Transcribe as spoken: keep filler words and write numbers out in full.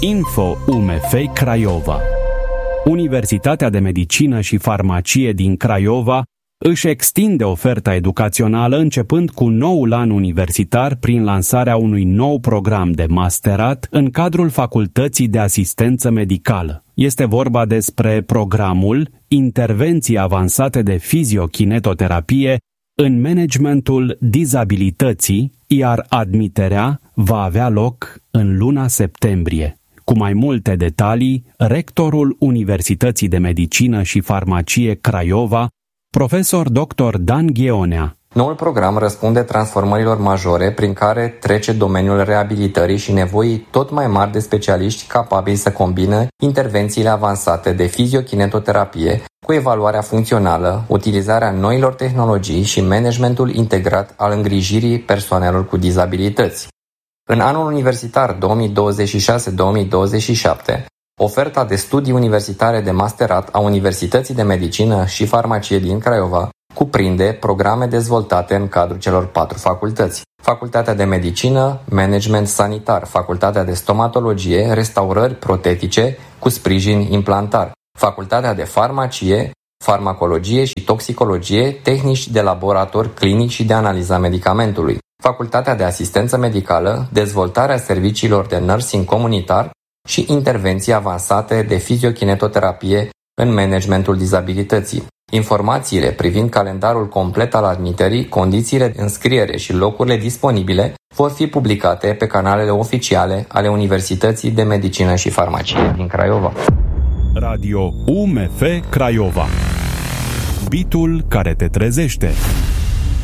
Info U M F Craiova. Universitatea de Medicină și Farmacie din Craiova își extinde oferta educațională începând cu noul an universitar prin lansarea unui nou program de masterat în cadrul Facultății de Asistență Medicală. Este vorba despre programul Intervenții avansate de fiziokinetoterapie în managementul dizabilității, iar admiterea va avea loc în luna septembrie. Cu mai multe detalii, rectorul Universității de Medicină și Farmacie Craiova, profesor doctor Dan Gheonea. Noul program răspunde transformărilor majore prin care trece domeniul reabilitării și nevoii tot mai mari de specialiști capabili să combină intervențiile avansate de fiziokinetoterapie cu evaluarea funcțională, utilizarea noilor tehnologii și managementul integrat al îngrijirii persoanelor cu dizabilități. În anul universitar două mii douăzeci și șase două mii douăzeci și șapte, oferta de studii universitare de masterat a Universității de Medicină și Farmacie din Craiova cuprinde programe dezvoltate în cadrul celor patru facultăți: Facultatea de Medicină, Management Sanitar, Facultatea de Stomatologie, Restaurări Protetice cu sprijin implantar, Facultatea de Farmacie, Farmacologie și Toxicologie, tehnici de laborator clinic și de analiza medicamentului, Facultatea de Asistență Medicală, dezvoltarea serviciilor de nursing comunitar și intervenții avansate de fiziokinetoterapie în managementul dizabilității. Informațiile privind calendarul complet al admiterii, condițiile de înscriere și locurile disponibile vor fi publicate pe canalele oficiale ale Universității de Medicină și Farmacie din Craiova. Radio U M F Craiova. Bitul care te trezește.